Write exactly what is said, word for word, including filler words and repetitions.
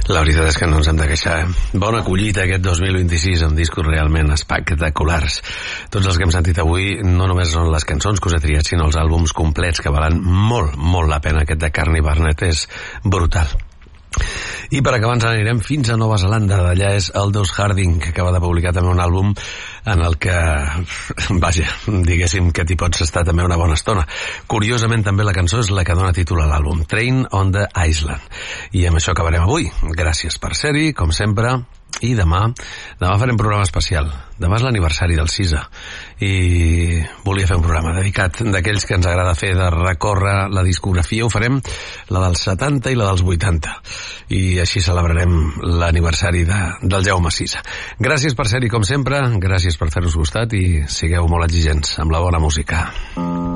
La veritat és que no ens hem de queixar, eh? Bona collita aquest dos mil vint-i-sis amb discos realment espectaculars. Tots els que hem sentit avui no només són les cançons que us he triat, sinó els àlbums complets que valen molt, molt la pena. Aquest de Carney Barnett és brutal. I per acabar ens anirem fins a Nova Zelanda. D'allà és Aldous Harding, que acaba de publicar també un àlbum en el que, vaja, diguéssim que t'hi pots estar també una bona estona. Curiosament també la cançó és la que dona títol a l'àlbum, Train on the Island. I amb això acabarem avui. Gràcies per ser-hi, com sempre. I demà, demà farem programa especial. Demà és l'aniversari del CISA i volia fer un programa dedicat d'aquells que ens agrada fer, de recórrer la discografia. Ho farem la dels setanta i la dels vuitanta i així celebrarem l'aniversari de, del Jaume CISA. Gràcies per ser-hi com sempre, gràcies per fer-nos costat i sigueu molt exigents amb la bona música.